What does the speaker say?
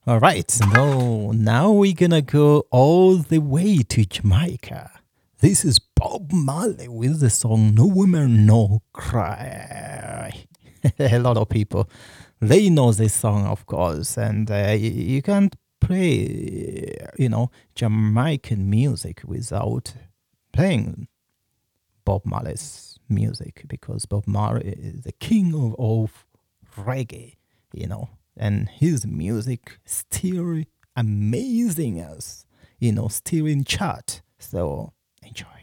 All right, so now we're gonna go all the way to Jamaica. This is Bob Marley with the song No Woman, No Cry. A lot of people, they know this song, of course, and you can't play, Jamaican music without playing Bob Marley's music because Bob Marley is the king of all reggae, and his music still amazing us, still in chart. So enjoy.